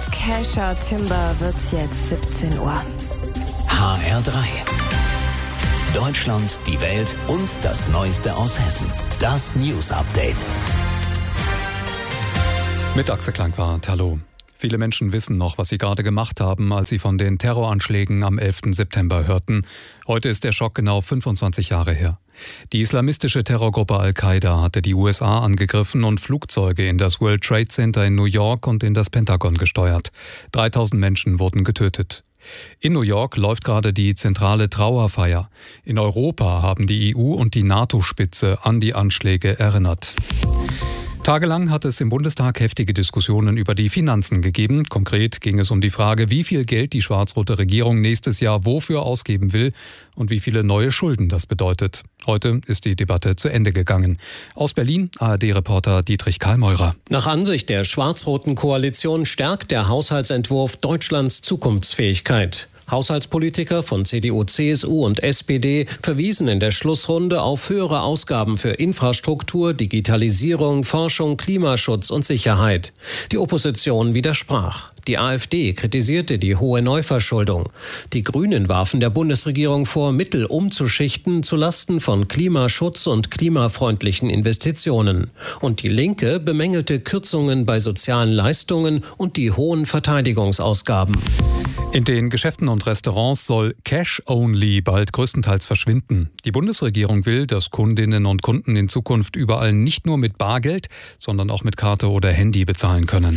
und Kesha Timber wird's jetzt 17 Uhr. HR3. Deutschland, die Welt und das Neueste aus Hessen. Das News Update. Mit Axel Klangwart, hallo. Viele Menschen wissen noch, was sie gerade gemacht haben, als sie von den Terroranschlägen am 11. September hörten. Heute ist der Schock genau 25 Jahre her. Die islamistische Terrorgruppe Al-Qaida hatte die USA angegriffen und Flugzeuge in das World Trade Center in New York und in das Pentagon gesteuert. 3000 Menschen wurden getötet. In New York läuft gerade die zentrale Trauerfeier. In Europa haben die EU und die NATO-Spitze an die Anschläge erinnert. Tagelang hat es im Bundestag heftige Diskussionen über die Finanzen gegeben. Konkret ging es um die Frage, wie viel Geld die schwarz-rote Regierung nächstes Jahr wofür ausgeben will und wie viele neue Schulden das bedeutet. Heute ist die Debatte zu Ende gegangen. Aus Berlin, ARD-Reporter Dietrich Karlmeurer. Nach Ansicht der schwarz-roten Koalition stärkt der Haushaltsentwurf Deutschlands Zukunftsfähigkeit. Haushaltspolitiker von CDU, CSU und SPD verwiesen in der Schlussrunde auf höhere Ausgaben für Infrastruktur, Digitalisierung, Forschung, Klimaschutz und Sicherheit. Die Opposition widersprach. Die AfD kritisierte die hohe Neuverschuldung. Die Grünen warfen der Bundesregierung vor, Mittel umzuschichten zulasten von Klimaschutz und klimafreundlichen Investitionen. Und die Linke bemängelte Kürzungen bei sozialen Leistungen und die hohen Verteidigungsausgaben. In den Geschäften und Restaurants soll Cash-Only bald größtenteils verschwinden. Die Bundesregierung will, dass Kundinnen und Kunden in Zukunft überall nicht nur mit Bargeld, sondern auch mit Karte oder Handy bezahlen können.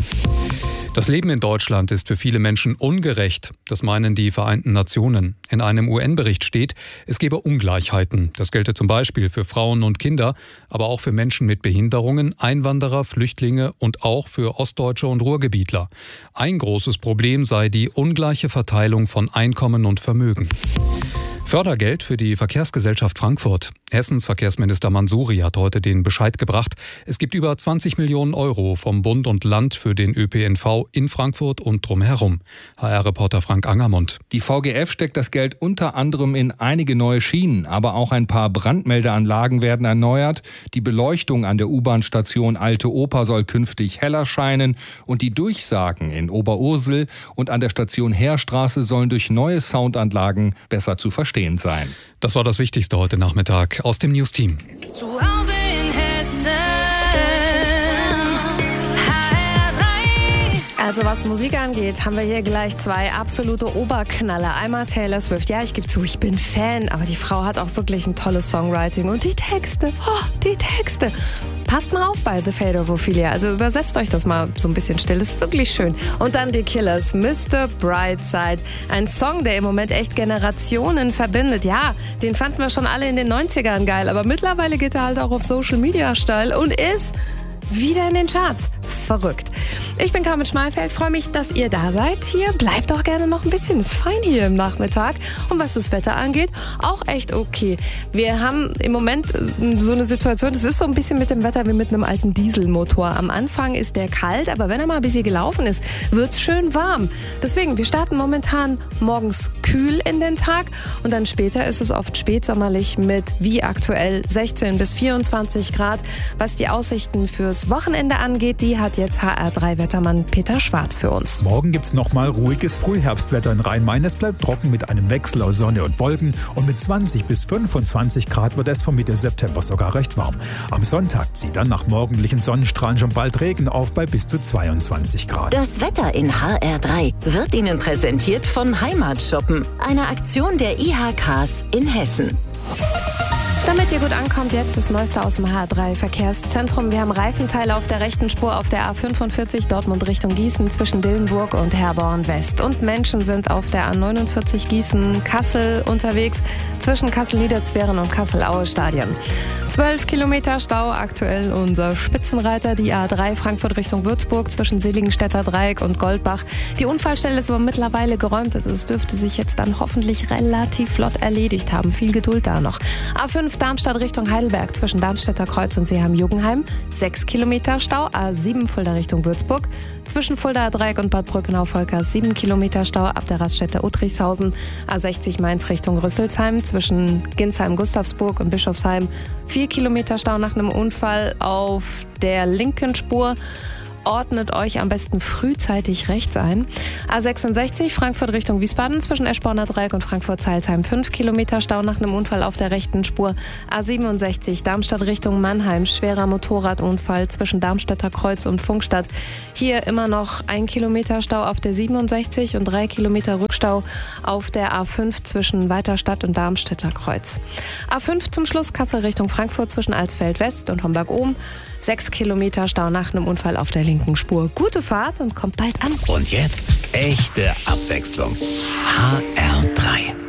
Das Leben in Deutschland ist für viele Menschen ungerecht. Das meinen die Vereinten Nationen. In einem UN-Bericht steht, es gebe Ungleichheiten. Das gelte zum Beispiel für Frauen und Kinder, aber auch für Menschen mit Behinderungen, Einwanderer, Flüchtlinge und auch für Ostdeutsche und Ruhrgebietler. Ein großes Problem sei die ungleiche Verteilung von Einkommen und Vermögen. Fördergeld für die Verkehrsgesellschaft Frankfurt. Hessens Verkehrsminister Mansouri hat heute den Bescheid gebracht. Es gibt über 20 Millionen Euro vom Bund und Land für den ÖPNV in Frankfurt und drumherum. HR-Reporter Frank Angermund. Die VGF steckt das Geld unter anderem in einige neue Schienen, aber auch ein paar Brandmeldeanlagen werden erneuert. Die Beleuchtung an der U-Bahn-Station Alte Oper soll künftig heller scheinen und die Durchsagen in Oberursel und an der Station Heerstraße sollen durch neue Soundanlagen besser zu verstehen sein. Das war das Wichtigste heute Nachmittag aus dem News-Team. Zu Hause in Hessen, HR3. Also was Musik angeht, haben wir hier gleich zwei absolute Oberknaller. Einmal Taylor Swift. Ja, ich gebe zu, ich bin Fan, aber die Frau hat auch wirklich ein tolles Songwriting. Und die Texte, die Texte. Passt mal auf bei The Fate of Ophelia. Also übersetzt euch das mal so ein bisschen still. Das ist wirklich schön. Und dann die Killers, Mr. Brightside. Ein Song, der im Moment echt Generationen verbindet. Ja, den fanden wir schon alle in den 90ern geil. Aber mittlerweile geht er halt auch auf Social Media steil und ist wieder in den Charts. Verrückt. Ich bin Carmen Schmalfeld, freue mich, dass ihr da seid hier. Bleibt doch gerne noch ein bisschen, ist fein hier im Nachmittag. Und was das Wetter angeht, auch echt okay. Wir haben im Moment so eine Situation, das ist so ein bisschen mit dem Wetter wie mit einem alten Dieselmotor. Am Anfang ist der kalt, aber wenn er mal ein bisschen gelaufen ist, wird's schön warm. Deswegen, wir starten momentan morgens kühl in den Tag und dann später ist es oft spätsommerlich mit, wie aktuell, 16 bis 24 Grad. Was die Aussichten fürs Wochenende angeht, die hat jetzt HR3-Wettermann Peter Schwarz für uns. Morgen gibt's nochmal ruhiges Frühherbstwetter in Rhein-Main. Es bleibt trocken mit einem Wechsel aus Sonne und Wolken und mit 20 bis 25 Grad wird es von Mitte September sogar recht warm. Am Sonntag zieht dann nach morgendlichen Sonnenstrahlen schon bald Regen auf bei bis zu 22 Grad. Das Wetter in HR3 wird Ihnen präsentiert von Heimatshoppen, einer Aktion der IHKs in Hessen. Damit ihr gut ankommt, jetzt das Neueste aus dem HR3-Verkehrszentrum. Wir haben Reifenteile auf der rechten Spur auf der A45 Dortmund Richtung Gießen zwischen Dillenburg und Herborn West. Und Menschen sind auf der A49 Gießen-Kassel unterwegs zwischen Kassel-Niederzweren und Kassel-Aue-Stadion. 12 Kilometer Stau aktuell unser Spitzenreiter, die A3 Frankfurt Richtung Würzburg zwischen Seligenstädter Dreieck und Goldbach. Die Unfallstelle ist aber mittlerweile geräumt. Also es dürfte sich jetzt dann hoffentlich relativ flott erledigt haben. Viel Geduld da noch. A5 Darmstadt Richtung Heidelberg zwischen Darmstädter Kreuz und Seeheim-Jugenheim. 6 Kilometer Stau. A7 Fulda Richtung Würzburg. Zwischen Fulda Dreieck und Bad Brückenau-Volkers 7 Kilometer Stau ab der Raststätte Uttrichshausen. A60 Mainz Richtung Rüsselsheim zwischen Ginsheim-Gustavsburg und Bischofsheim. 4 Kilometer Stau nach einem Unfall auf der linken Spur. ordnet euch am besten frühzeitig rechts ein. A66 Frankfurt Richtung Wiesbaden zwischen Eschborner Dreieck und Frankfurt-Zeilsheim 5 Kilometer Stau nach einem Unfall auf der rechten Spur. A67 Darmstadt Richtung Mannheim, schwerer Motorradunfall zwischen Darmstädter Kreuz und Funkstadt. Hier immer noch 1 Kilometer Stau auf der 67 und 3 Kilometer Rückstau auf der A5 zwischen Weiterstadt und Darmstädter Kreuz. A5 zum Schluss Kassel Richtung Frankfurt zwischen Alsfeld West und Homberg-Ohm. 6 Kilometer Stau nach einem Unfall auf der linken Spur. Gute Fahrt und kommt bald an. Und jetzt echte Abwechslung. HR3.